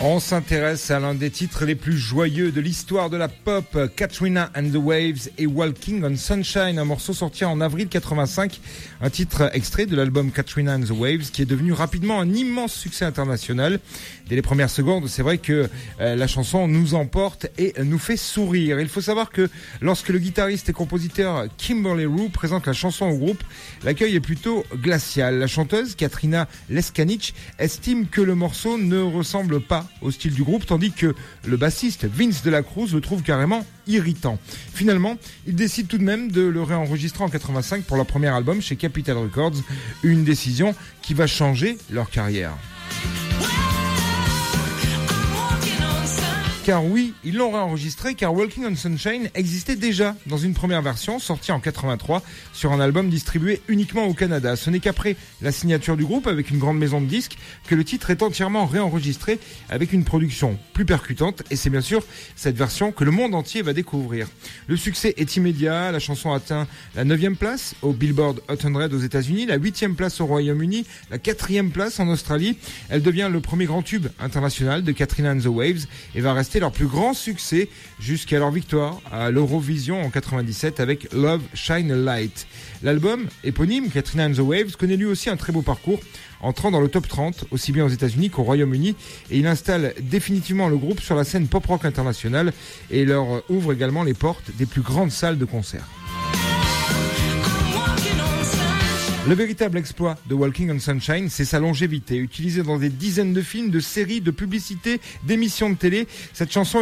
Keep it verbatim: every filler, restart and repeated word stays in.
On s'intéresse à l'un des titres les plus joyeux de l'histoire de la pop, Katrina and the Waves et Walking on Sunshine, un morceau sorti en avril quatre-vingt-cinq, un titre extrait de l'album Katrina and the Waves qui est devenu rapidement un immense succès international. Dès les premières secondes, c'est vrai que euh, la chanson nous emporte et nous fait sourire. Il faut savoir que lorsque le guitariste et compositeur Kimberly Roux présente la chanson au groupe, l'accueil est plutôt glacial. La chanteuse Katrina Leskanich estime que le morceau ne ressemble pas au style du groupe, tandis que le bassiste Vince de la Cruz le trouve carrément irritant. Finalement, il décide tout de même de le réenregistrer en quatre-vingt-cinq pour leur premier album chez Capitol Records, une décision qui va changer leur carrière. Car oui, ils l'ont réenregistré car Walking on Sunshine existait déjà dans une première version sortie en quatre-vingt-trois sur un album distribué uniquement au Canada. Ce n'est qu'après la signature du groupe avec une grande maison de disques que le titre est entièrement réenregistré avec une production plus percutante et c'est bien sûr cette version que le monde entier va découvrir. Le succès est immédiat, la chanson atteint la neuvième place au Billboard Hot cent aux États-Unis, la huitième place au Royaume-Uni, la quatrième place en Australie. Elle devient le premier grand tube international de Katrina and the Waves et va rester leur plus grand succès jusqu'à leur victoire à l'Eurovision en quatre-vingt-dix-sept avec Love Shine a Light. L'album éponyme Katrina and the Waves connaît lui aussi un très beau parcours, entrant dans le top trente aussi bien aux États-Unis qu'au Royaume-Uni, et il installe définitivement le groupe sur la scène pop-rock internationale et leur ouvre également les portes des plus grandes salles de concert. Le véritable exploit de Walking on Sunshine, c'est sa longévité. Utilisée dans des dizaines de films, de séries, de publicités, d'émissions de télé, cette chanson